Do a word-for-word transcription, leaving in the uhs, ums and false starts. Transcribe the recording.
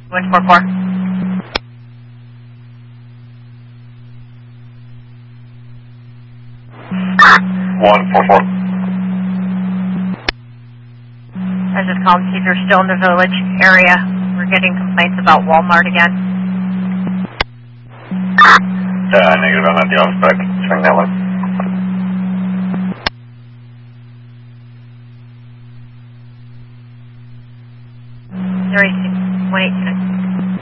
One four four. One four four. I just called and see if you're still in the village area. We're getting complaints about Walmart again. Uh, negative, I'm at the office back. Swing that one.